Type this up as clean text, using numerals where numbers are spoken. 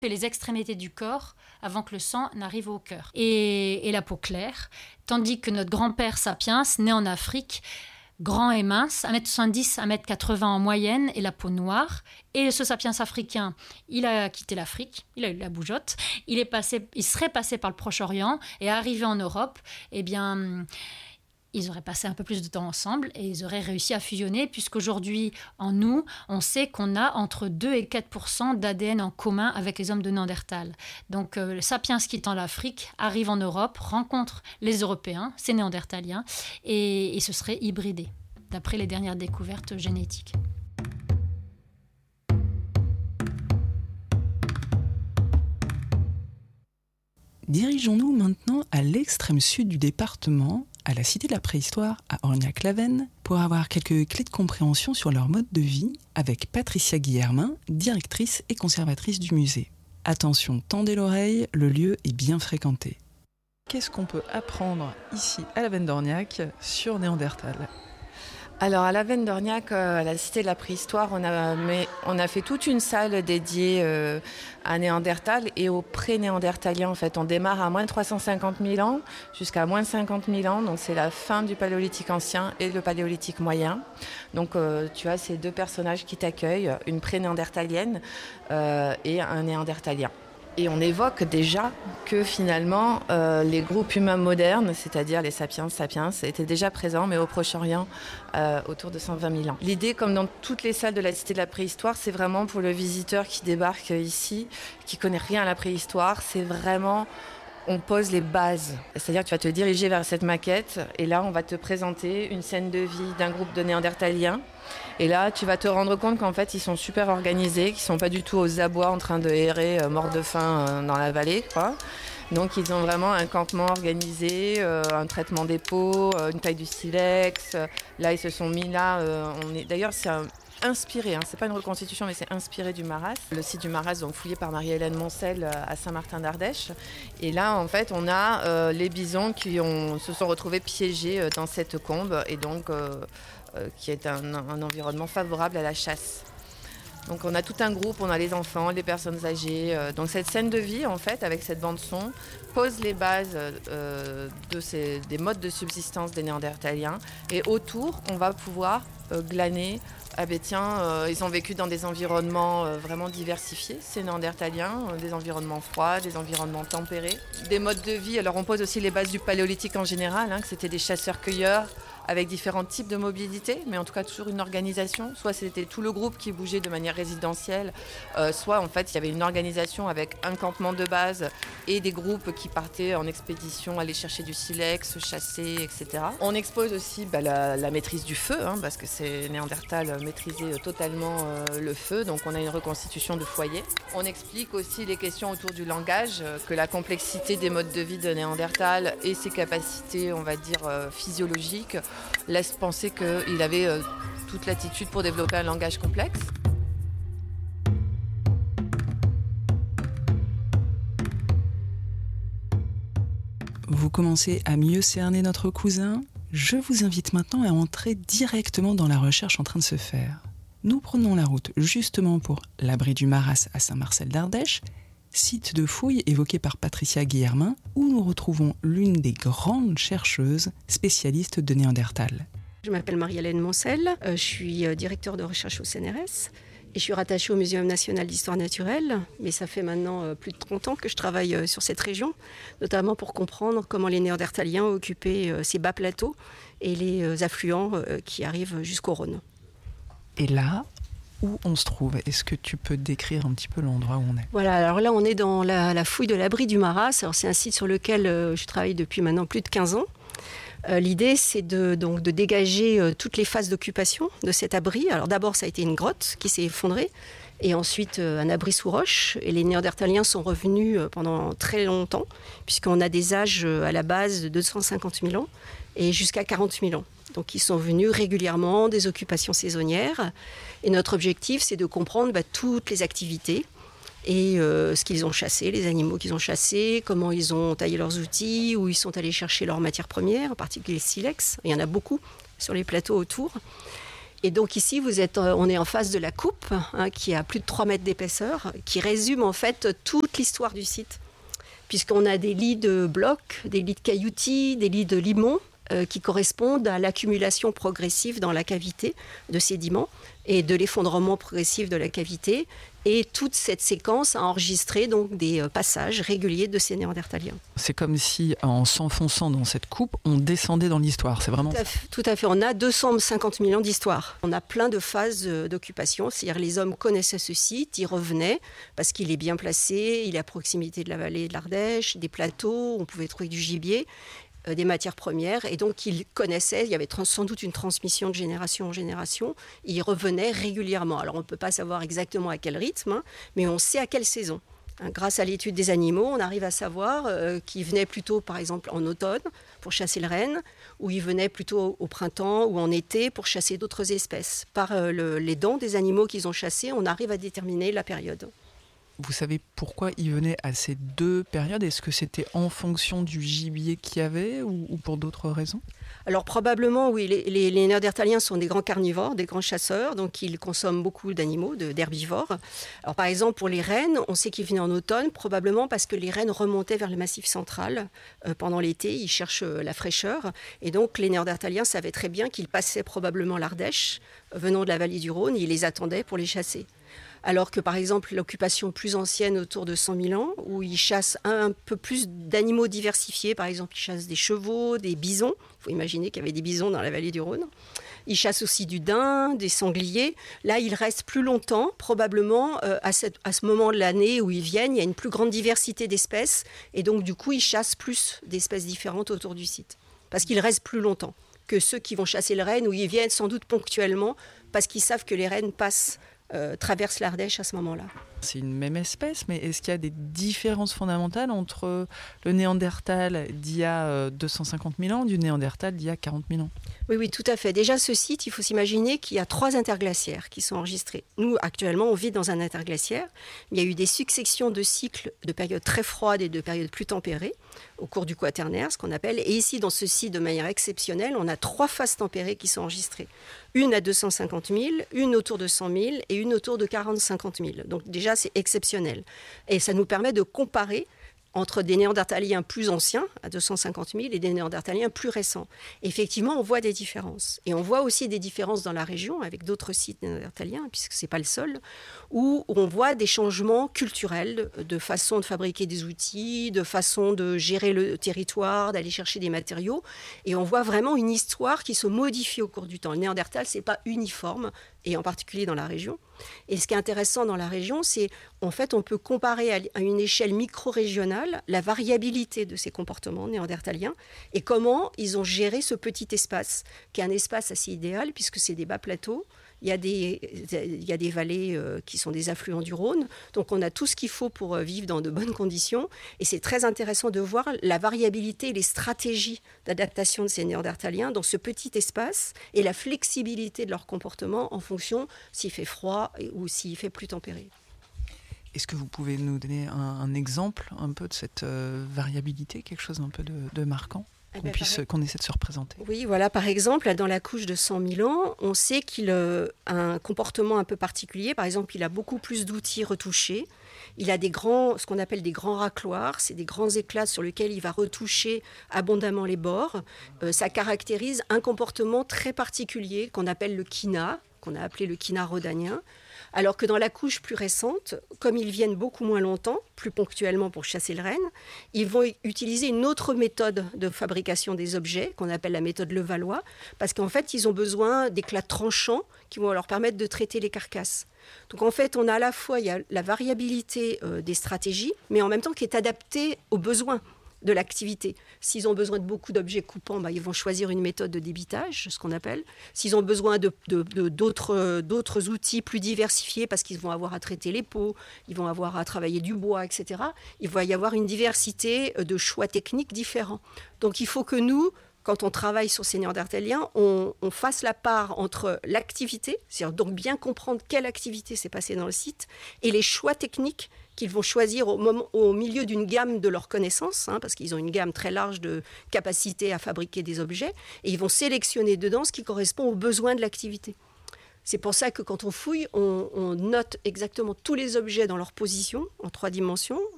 les extrémités du corps avant que le sang n'arrive au cœur. Et la peau claire, tandis que notre grand-père Sapiens, né en Afrique, grand et mince, 1m70, 1m80 en moyenne, et la peau noire. Et ce sapiens africain, il a quitté l'Afrique, il a eu la bougeotte, il serait passé par le Proche-Orient et arrivé en Europe, eh bien, ils auraient passé un peu plus de temps ensemble et ils auraient réussi à fusionner, puisqu'aujourd'hui, en nous, on sait qu'on a entre 2 et 4% d'ADN en commun avec les hommes de Néandertal. Donc, le sapiens quittant l'Afrique arrive en Europe, rencontre les Européens, ces Néandertaliens, et se serait hybridé, d'après les dernières découvertes génétiques. Dirigeons-nous maintenant à l'extrême sud du département, à la Cité de la Préhistoire, à Orniac-la-Veine, pour avoir quelques clés de compréhension sur leur mode de vie, avec Patricia Guillermin, directrice et conservatrice du musée. Attention, tendez l'oreille, le lieu est bien fréquenté. Qu'est-ce qu'on peut apprendre ici, à la Veine d'Orniac, sur Néandertal ? Alors à la Veine d'Orniac, à la Cité de la Préhistoire, on a fait toute une salle dédiée à Néandertal et aux pré-néandertaliens. En fait, on démarre à moins de 350 000 ans jusqu'à moins de 50 000 ans. Donc c'est la fin du Paléolithique ancien et le Paléolithique moyen. Donc tu as ces deux personnages qui t'accueillent, une pré-néandertalienne et un néandertalien. Et on évoque déjà que finalement les groupes humains modernes, c'est-à-dire les sapiens étaient déjà présents, mais au Proche-Orient autour de 120 000 ans. L'idée, comme dans toutes les salles de la Cité de la Préhistoire, c'est vraiment pour le visiteur qui débarque ici, qui connaît rien à la préhistoire, c'est vraiment... On pose les bases, c'est-à-dire que tu vas te diriger vers cette maquette et là on va te présenter une scène de vie d'un groupe de Néandertaliens et là tu vas te rendre compte qu'en fait ils sont super organisés, qu'ils ne sont pas du tout aux abois en train de errer morts de faim dans la vallée, quoi. Donc ils ont vraiment un campement organisé, un traitement des peaux, une taille du silex. Là ils se sont mis là, d'ailleurs c'est inspiré, c'est pas une reconstitution mais c'est inspiré du Maras. Le site du Maras, donc fouillé par Marie-Hélène Moncel à Saint-Martin d'Ardèche. Et là en fait on a les bisons qui se sont retrouvés piégés dans cette combe et donc qui est un environnement favorable à la chasse. Donc on a tout un groupe, on a les enfants, les personnes âgées. Donc cette scène de vie en fait avec cette bande son pose les bases des modes de subsistance des Néandertaliens et autour on va pouvoir glaner. Ah ben tiens, ils ont vécu dans des environnements vraiment diversifiés, ces Néandertaliens, des environnements froids, des environnements tempérés, des modes de vie. Alors on pose aussi les bases du Paléolithique en général, que c'était des chasseurs-cueilleurs avec différents types de mobilité, mais en tout cas toujours une organisation. Soit c'était tout le groupe qui bougeait de manière résidentielle, soit en fait il y avait une organisation avec un campement de base et des groupes qui partaient en expédition, aller chercher du silex, chasser, etc. On expose aussi la maîtrise du feu, parce que ces Néandertal maîtrisaient totalement le feu, donc on a une reconstitution de foyer. On explique aussi les questions autour du langage, que la complexité des modes de vie de Néandertal et ses capacités, on va dire, physiologiques, laisse penser qu'il avait toute l'attitude pour développer un langage complexe. Vous commencez à mieux cerner notre cousin ? Je vous invite maintenant à entrer directement dans la recherche en train de se faire. Nous prenons la route justement pour l'abri du Maras à Saint-Marcel d'Ardèche, site de fouille évoqué par Patricia Guillermin, où nous retrouvons l'une des grandes chercheuses spécialistes de Néandertal. Je m'appelle Marie-Hélène Moncel, je suis directeur de recherche au CNRS et je suis rattachée au Muséum national d'histoire naturelle, mais ça fait maintenant plus de 30 ans que je travaille sur cette région, notamment pour comprendre comment les Néandertaliens occupaient ces bas plateaux et les affluents qui arrivent jusqu'au Rhône. Et là, où on se trouve ? Est-ce que tu peux décrire un petit peu l'endroit où on est ? Voilà, alors là on est dans la fouille de l'abri du Maras. Alors c'est un site sur lequel je travaille depuis maintenant plus de 15 ans. L'idée, c'est de dégager toutes les phases d'occupation de cet abri. Alors d'abord, ça a été une grotte qui s'est effondrée, et ensuite un abri sous roche. Et les Néandertaliens sont revenus pendant très longtemps, puisqu'on a des âges à la base de 250 000 ans et jusqu'à 40 000 ans. Donc ils sont venus régulièrement, des occupations saisonnières. Et notre objectif, c'est de comprendre toutes les activités et ce qu'ils ont chassé, les animaux qu'ils ont chassés, comment ils ont taillé leurs outils, où ils sont allés chercher leurs matières premières, en particulier le silex. Il y en a beaucoup sur les plateaux autour. Et donc ici, on est en face de la coupe, qui a plus de 3 mètres d'épaisseur, qui résume en fait toute l'histoire du site. Puisqu'on a des lits de blocs, des lits de cailloutis, des lits de limon, qui correspondent à l'accumulation progressive dans la cavité de sédiments et de l'effondrement progressif de la cavité. Et toute cette séquence a enregistré donc des passages réguliers de ces néandertaliens. C'est comme si, en s'enfonçant dans cette coupe, on descendait dans l'histoire. C'est vraiment... Tout à fait. On a 250 000 ans d'histoire. On a plein de phases d'occupation. C'est-à-dire les hommes connaissaient ce site, ils revenaient parce qu'il est bien placé, il est à proximité de la vallée de l'Ardèche, des plateaux, on pouvait trouver du gibier, des matières premières, et donc ils connaissaient, il y avait sans doute une transmission de génération en génération, et ils revenaient régulièrement. Alors on ne peut pas savoir exactement à quel rythme, mais on sait à quelle saison. Grâce à l'étude des animaux, on arrive à savoir qu'ils venaient plutôt, par exemple, en automne pour chasser le renne, ou ils venaient plutôt au printemps ou en été pour chasser d'autres espèces. Par les dents des animaux qu'ils ont chassés, on arrive à déterminer la période. Vous savez pourquoi ils venaient à ces 2 périodes ? Est-ce que c'était en fonction du gibier qu'il y avait ou pour d'autres raisons ? Alors probablement, oui, les Néandertaliens sont des grands carnivores, des grands chasseurs, donc ils consomment beaucoup d'animaux, d'herbivores. Alors par exemple, pour les rennes, on sait qu'ils venaient en automne, probablement parce que les rennes remontaient vers le Massif central pendant l'été, ils cherchent la fraîcheur. Et donc les Néandertaliens savaient très bien qu'ils passaient probablement l'Ardèche, venant de la vallée du Rhône, et ils les attendaient pour les chasser. Alors que, par exemple, l'occupation plus ancienne, autour de 100 000 ans, où ils chassent un peu plus d'animaux diversifiés. Par exemple, ils chassent des chevaux, des bisons. Il faut imaginer qu'il y avait des bisons dans la vallée du Rhône. Ils chassent aussi du daim, des sangliers. Là, ils restent plus longtemps, probablement à ce moment de l'année où ils viennent. Il y a une plus grande diversité d'espèces. Et donc, du coup, ils chassent plus d'espèces différentes autour du site. Parce qu'ils restent plus longtemps que ceux qui vont chasser le renne, où ils viennent sans doute ponctuellement, parce qu'ils savent que les rennes traversent l'Ardèche à ce moment-là. C'est une même espèce, mais est-ce qu'il y a des différences fondamentales entre le Néandertal d'il y a 250 000 ans et du Néandertal d'il y a 40 000 ans ? Oui, tout à fait. Déjà, ce site, il faut s'imaginer qu'il y a 3 interglaciaires qui sont enregistrés. Nous, actuellement, on vit dans un interglaciaire. Il y a eu des successions de cycles de périodes très froides et de périodes plus tempérées au cours du Quaternaire, ce qu'on appelle. Et ici, dans ce site, de manière exceptionnelle, on a 3 phases tempérées qui sont enregistrées. Une à 250 000, une autour de 100 000 et une autour de 40-50 000. Donc déjà, c'est exceptionnel. Et ça nous permet de comparer entre des Néandertaliens plus anciens, à 250 000, et des Néandertaliens plus récents. Effectivement, on voit des différences. Et on voit aussi des différences dans la région, avec d'autres sites néandertaliens, puisque ce n'est pas le seul, où on voit des changements culturels, de façon de fabriquer des outils, de façon de gérer le territoire, d'aller chercher des matériaux. Et on voit vraiment une histoire qui se modifie au cours du temps. Le Néandertal, ce n'est pas uniforme, et en particulier dans la région. Et ce qui est intéressant dans la région, c'est en fait on peut comparer à une échelle micro-régionale la variabilité de ces comportements néandertaliens et comment ils ont géré ce petit espace, qui est un espace assez idéal puisque c'est des bas plateaux. Il y a des vallées qui sont des affluents du Rhône. Donc, on a tout ce qu'il faut pour vivre dans de bonnes conditions. Et c'est très intéressant de voir la variabilité et les stratégies d'adaptation de ces Néandertaliens dans ce petit espace et la flexibilité de leur comportement en fonction s'il fait froid ou s'il fait plus tempéré. Est-ce que vous pouvez nous donner un exemple un peu de cette variabilité, quelque chose un peu de marquant ? Qu'on essaie de se représenter. Oui, voilà, par exemple, dans la couche de 100 000 ans, on sait qu'il a un comportement un peu particulier. Par exemple, il a beaucoup plus d'outils retouchés. Il a ce qu'on appelle des grands racloirs. C'est des grands éclats sur lesquels il va retoucher abondamment les bords. Ça caractérise un comportement très particulier qu'on appelle le quina, qu'on a appelé le quina rhodanien. Alors que dans la couche plus récente, comme ils viennent beaucoup moins longtemps, plus ponctuellement pour chasser le renne, ils vont utiliser une autre méthode de fabrication des objets, qu'on appelle la méthode Levallois, parce qu'en fait, ils ont besoin d'éclats tranchants qui vont leur permettre de traiter les carcasses. Donc en fait, on a à la fois il y a la variabilité des stratégies, mais en même temps qui est adaptée aux besoins de l'activité. S'ils ont besoin de beaucoup d'objets coupants, ils vont choisir une méthode de débitage, ce qu'on appelle. S'ils ont besoin d'autres outils plus diversifiés, parce qu'ils vont avoir à traiter les peaux, ils vont avoir à travailler du bois, etc., il va y avoir une diversité de choix techniques différents. Donc il faut que nous, quand on travaille sur ces Néandertaliens, on fasse la part entre l'activité, c'est-à-dire donc bien comprendre quelle activité s'est passée dans le site, et les choix techniques qu'ils vont choisir au milieu d'une gamme de leurs connaissances, parce qu'ils ont une gamme très large de capacités à fabriquer des objets, et ils vont sélectionner dedans ce qui correspond aux besoins de l'activité. C'est pour ça que quand on fouille, on note exactement tous les objets dans leur position en 3 dimensions